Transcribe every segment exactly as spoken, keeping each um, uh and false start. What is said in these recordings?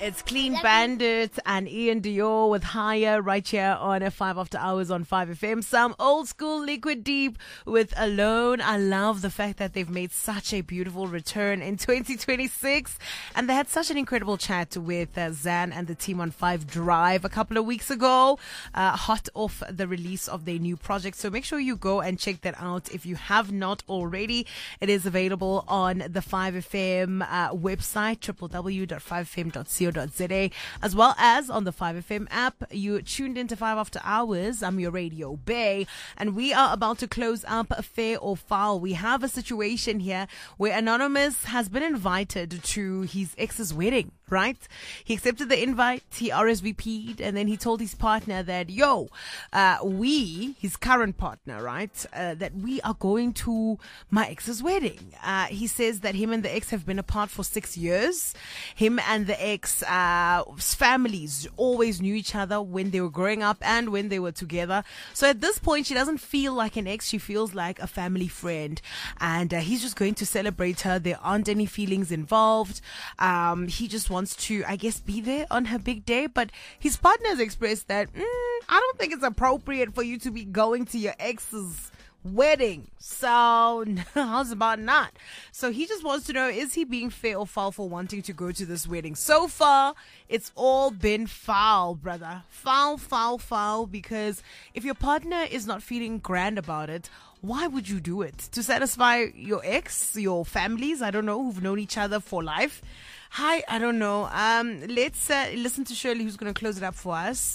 It's Clean Bandit and Ian Dior with Higher right here on F five After Hours on five F M. Some old school Liquid Deep with Alone. I love the fact that they've made such a beautiful return in twenty twenty-six. And they had such an incredible chat with uh, Zan and the team on Five Drive a couple of weeks ago, uh, hot off the release of their new project. So make sure you go and check that out if you have not already. It is available on the five F M uh, website, w w w dot five f m dot co dot z a, as well as on the five F M app. You tuned into five After Hours. I'm your Radio Bay, and we are about to close up Fair or Foul. We have a situation here where Anonymous has been invited to his ex's wedding, right? He accepted the invite, he R S V P'd, and then he told his partner that, yo, uh, we, his current partner, right, uh, that we are going to my ex's wedding. Uh, he says that him and the ex have been apart for six years. Him and the ex uh, families always knew each other when they were growing up and when they were together. So at this point, she doesn't feel like an ex. She feels like a family friend. And uh, he's just going to celebrate her. There aren't any feelings involved. Um, he just wants to, I guess, be there on her big day. But his partner has expressed that, mm, I don't think it's appropriate for you to be going to your ex's wedding. So how's about not? So he just wants to know, is he being fair or foul for wanting to go to this wedding? So far, it's all been foul, brother. Foul, foul, foul. Because if your partner is not feeling grand about it, why would you do it? To satisfy your ex, your families, I don't know, who've known each other for life? Hi, I don't know. Um, let's uh, listen to Shirley, who's going to close it up for us.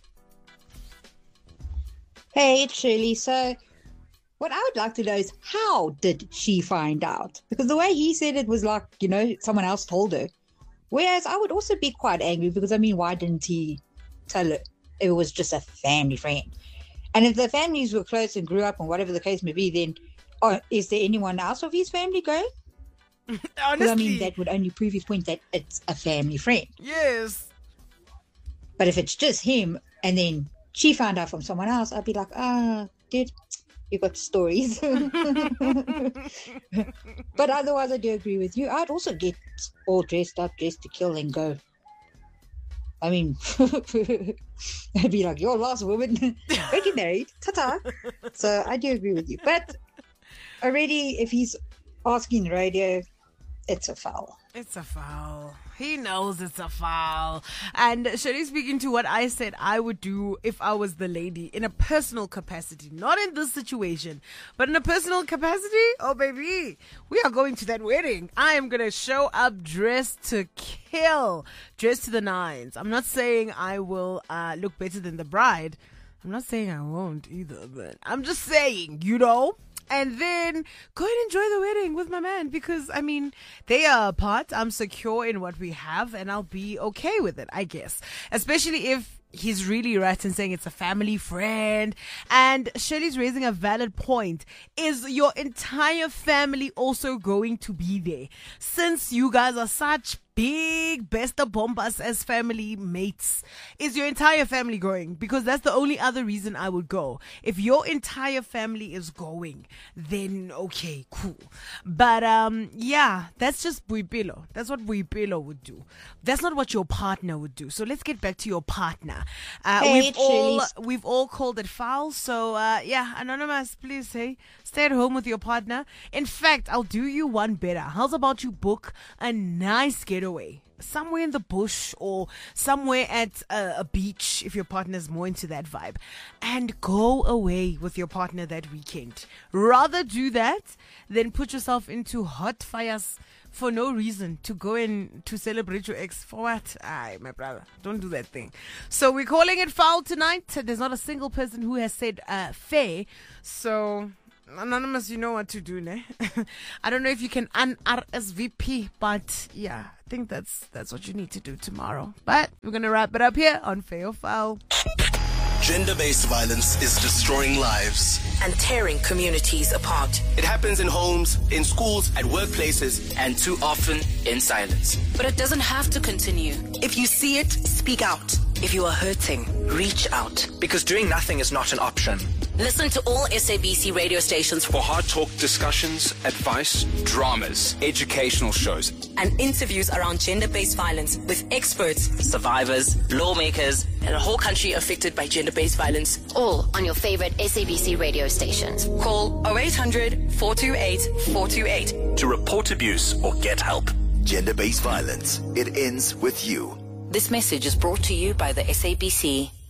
Hey, it's Shirley. So what I would like to know is, how did she find out? Because the way he said it was like, you know, someone else told her. Whereas I would also be quite angry because, I mean, why didn't he tell her it was just a family friend? And if the families were close and grew up and whatever the case may be, then oh, is there anyone else of his family going? Honestly. I mean, that would only prove his point that it's a family friend. Yes. But if it's just him and then she found out from someone else, I'd be like, ah, dude, you got stories. But otherwise, I do agree with you. I'd also get all dressed up, dressed to kill and go. I mean, I'd be like, your last woman, don't get married, ta-ta. So I do agree with you. But already, if he's asking the radio, it's a foul. It's a foul. He knows it's a foul. And Shirley, speaking to what I said I would do if I was the lady in a personal capacity, not in this situation, but in a personal capacity, oh baby, we are going to that wedding. I am going to show up dressed to kill, dressed to the nines. I'm not saying I will uh, look better than the bride. I'm not saying I won't either, but I'm just saying, you know. And then go and enjoy the wedding with my man, because, I mean, they are apart. I'm secure in what we have, and I'll be okay with it, I guess. Especially if he's really right in saying it's a family friend. And Shirley's raising a valid point. Is your entire family also going to be there? Since you guys are such big besta bombas as family mates, is your entire family going? Because that's the only other reason I would go. If your entire family is going, then okay, cool. But um yeah, that's just Boipelo. That's what Boipelo would do. That's not what your partner would do. So let's get back to your partner. Uh, hey, we've all Shirley's. we've all called it foul. So uh yeah, Anonymous, please say stay at home with your partner. In fact, I'll do you one better. How's about you book a nice getaway somewhere in the bush or somewhere at a, a beach if your partner's more into that vibe, and go away with your partner that weekend. Rather do that than put yourself into hot fires for no reason to go in to celebrate your ex. For what? Aye, my brother, don't do that thing. So we're calling it foul tonight. There's not a single person who has said uh, fair. So Anonymous, you know what to do, ne? I don't know if you can un-R S V P, but yeah, I think that's that's what you need to do tomorrow. But we're going to wrap it up here on Fair or Foul. Gender-based violence is destroying lives and tearing communities apart. It happens in homes, in schools, at workplaces, and too often in silence. But it doesn't have to continue. If you see it, speak out. If you are hurting, reach out. Because doing nothing is not an option. Listen to all S A B C radio stations For hard talk discussions, advice, dramas, educational shows, and interviews around gender-based violence with experts, survivors, lawmakers, and a whole country affected by gender-based violence. All on your favorite S A B C radio stations. Call oh eight hundred, four two eight, four two eight. to report abuse or get help. Gender-based violence. It ends with you. This message is brought to you by the S A B C.